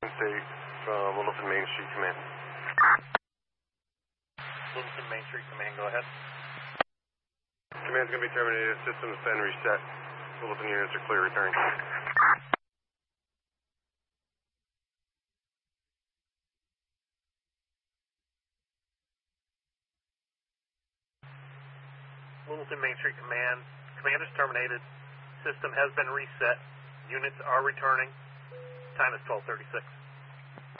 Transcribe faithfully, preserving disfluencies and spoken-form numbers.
State, uh, Littleton Main Street Command. Littleton Main Street Command, go ahead. Command's going to be terminated. System's been reset. Littleton units are clear return. Littleton Main Street Command. Command is terminated. System has been reset. Units are returning. Time is twelve thirty-six.